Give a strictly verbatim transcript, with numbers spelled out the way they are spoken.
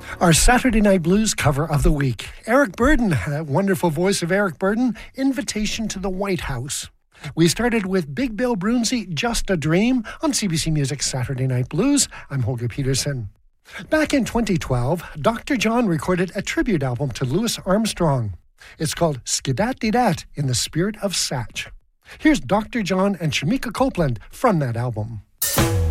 Our Saturday Night Blues cover of the week. Eric Burdon, that wonderful voice of Eric Burdon, Invitation to the White House. We started with Big Bill Broonzy, Just a Dream, on C B C Music's Saturday Night Blues. I'm Holger Peterson. Back in twenty twelve, Doctor John recorded a tribute album to Louis Armstrong. It's called Skidat-Didat, in the spirit of Satch. Here's Doctor John and Shamika Copeland from that album.